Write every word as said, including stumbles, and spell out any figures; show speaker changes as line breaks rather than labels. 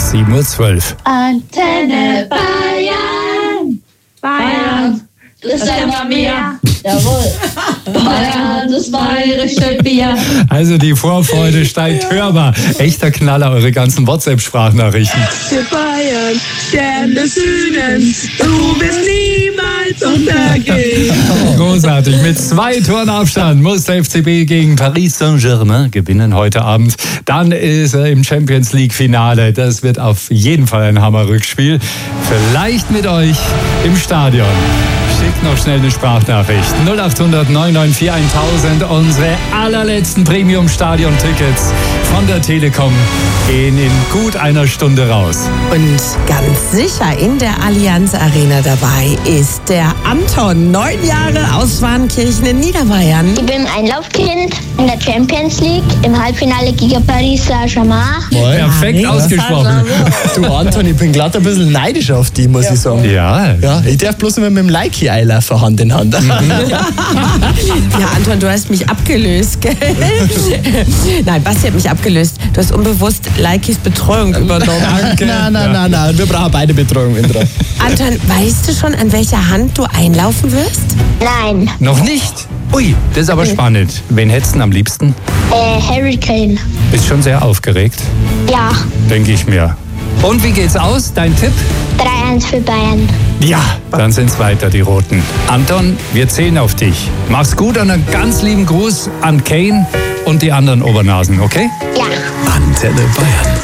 sieben Uhr zwölf.
Antenne Bayern, Bayern, das ist immer mehr. Jawohl. Bayern, das bayerische Bier.
Also die Vorfreude steigt hörbar. Echter Knaller, eure ganzen WhatsApp-Sprachnachrichten.
Für Bayern, Stern des Südens, du wirst niemals untergehen.
Großartig. Mit zwei Toren Abstand muss der F C B gegen Paris Saint-Germain gewinnen heute Abend. Dann ist er im Champions-League-Finale. Das wird auf jeden Fall ein Hammer-Rückspiel. Vielleicht mit euch im Stadion. Schickt noch schnell eine Sprachnachricht. null acht hundert neun neun vier tausend. Unsere allerletzten Premium-Stadion-Tickets von der Telekom gehen in gut einer Stunde raus.
Und ganz sicher in der Allianz Arena dabei ist der Anton, neun Jahre aus Schwanenkirchen in Niederbayern.
Ich bin ein Laufkind in der Champions League im Halbfinale gegen Paris Saint-Germain.
Perfekt
Ja,
ausgesprochen.
Du Anton, ich bin glatt ein bisschen neidisch auf die, muss ich sagen.
Ja.
Ja, ich darf bloß immer mit dem Likey einlaufen, Hand in Hand.
Ja, Anton, du hast mich abgelöst, gell? Nein, Basti hat mich abgelöst. Du hast unbewusst Likys Betreuung übernommen.
Danke. Nein, nein, nein, nein, wir brauchen beide Betreuung, Indra.
Anton, weißt du schon, an welcher Hand du einlaufen wirst?
Nein,
Noch nicht? Ui, das ist aber spannend. Wen hättest du am liebsten?
äh, Harry Kane.
Bist schon sehr aufgeregt,
Ja,
denke ich mir. Und wie geht's aus? Dein Tipp?
drei eins für Bayern.
Ja, dann sind's weiter, die Roten. Anton, wir zählen auf dich. Mach's gut und einen ganz lieben Gruß an Kane und die anderen Obernasen, okay?
Ja.
Antenne Bayern.